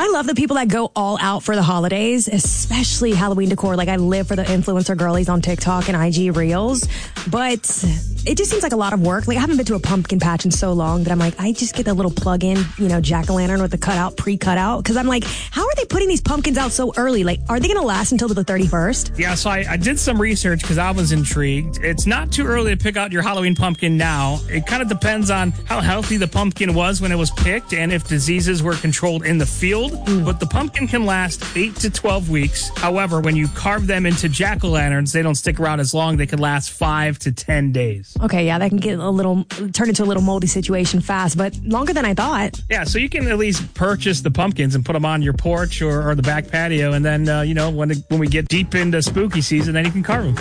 I love the people that go all out for the holidays, especially Halloween decor. Like, I live for the influencer girlies on TikTok and IG Reels. But it just seems like a lot of work. Like, I haven't been to a pumpkin patch in so long that I'm like, I just get a little plug-in, jack-o'-lantern with the cutout, pre-cutout. Because I'm like, how are they putting these pumpkins out so early? Like, are they going to last until the 31st? Yeah, so I did some research because I was intrigued. It's not too early to pick out your Halloween pumpkin now. It kind of depends on how healthy the pumpkin was when it was picked and if diseases were controlled in the field. But the pumpkin can last 8 to 12 weeks. However, when you carve them into jack-o'-lanterns, they don't stick around as long. They can last 5 to 10 days. Okay, yeah, that can get turn into a little moldy situation fast, but longer than I thought. Yeah, so you can at least purchase the pumpkins and put them on your porch or the back patio. And then, when we get deep into spooky season, then you can carve them.